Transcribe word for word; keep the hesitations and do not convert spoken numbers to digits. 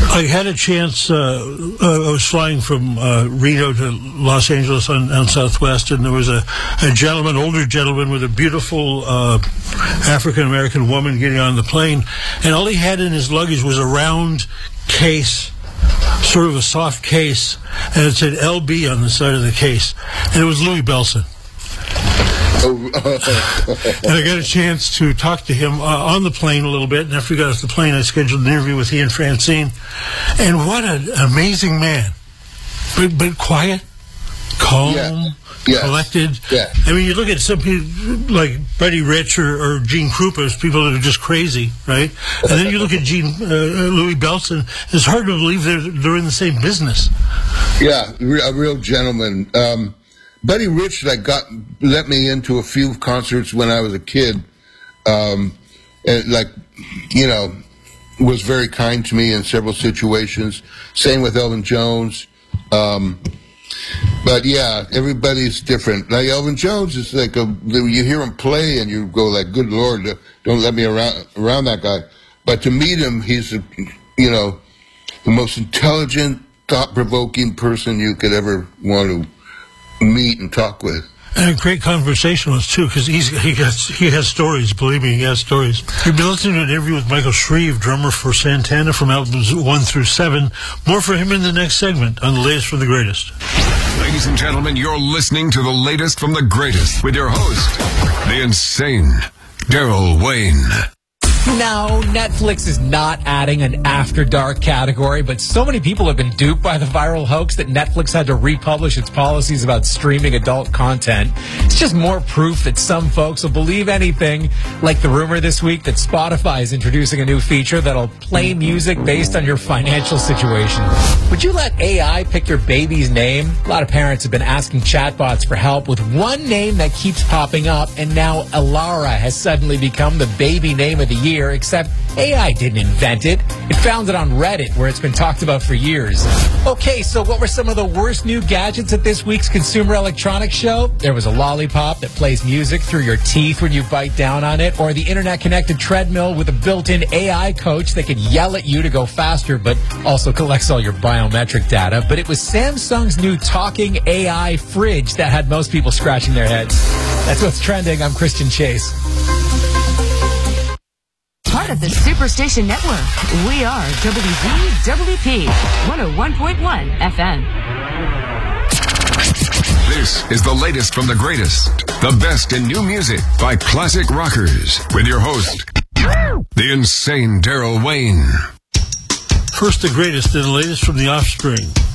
I had a chance, uh, I was flying from uh, Reno to Los Angeles on, on Southwest, and there was a, a gentleman, older gentleman with a beautiful uh, African-American woman getting on the plane, and all he had in his luggage was a round case, sort of a soft case, and it said L B on the side of the case, and it was Louis Bellson. And I got a chance to talk to him uh, on the plane a little bit, and after we got off the plane, I scheduled an interview with he and Francine. And what an amazing man. But, but quiet, calm, yeah. Yes. collected. Yeah. I mean, you look at some people like Buddy Rich or, or Gene Krupa, people that are just crazy, right? And then you look at Gene, uh, Louis Bellson, it's hard to believe they're, they're in the same business. Yeah, a real gentleman. Um, Buddy Rich, like, got let me into a few concerts when I was a kid, um, and like, you know, was very kind to me in several situations. Same with Elvin Jones, um, but yeah, everybody's different. Like Elvin Jones is like a, you hear him play and you go like, "Good Lord, don't let me around around that guy." But to meet him, he's a, you know, the most intelligent, thought-provoking person you could ever want to meet and talk with. And a great conversationalist, too, because he has, he has stories. Believe me, he has stories. You've been listening to an interview with Michael Shreve, drummer for Santana from albums one through seven. More for him in the next segment on The Latest from the Greatest. Ladies and gentlemen, you're listening to The Latest from the Greatest with your host, the insane Daryl Wayne. No, Netflix is not adding an After Dark category, but so many people have been duped by the viral hoax that Netflix had to republish its policies about streaming adult content. It's just more proof that some folks will believe anything, like the rumor this week that Spotify is introducing a new feature that'll play music based on your financial situation. Would you let A I pick your baby's name? A lot of parents have been asking chatbots for help with one name that keeps popping up, and now Alara has suddenly become the baby name of the year. Except A I didn't invent it. It found it on Reddit, where it's been talked about for years. Okay, so what were some of the worst new gadgets at this week's Consumer Electronics Show? There was a lollipop that plays music through your teeth when you bite down on it, or the internet-connected treadmill with a built-in A I coach that could yell at you to go faster, but also collects all your biometric data. But it was Samsung's new talking A I fridge that had most people scratching their heads. That's what's trending. I'm Christian Chase. Part of the Superstation Network. We are W Z W P one oh one point one F M. This is the latest from the greatest, the best in new music by classic rockers, with your host, the insane Daryl Wayne. First, the greatest and the latest from the Offspring.